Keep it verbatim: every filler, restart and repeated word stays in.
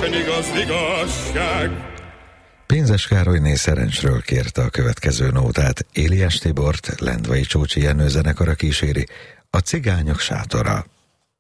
nincsen igaz igazság. Pénzes Károlyné Szerencsről kérte a következő nótát. Éliás Tibort Lendvai Csócsi Jenő zenekara kíséri, a Cigányok sátora.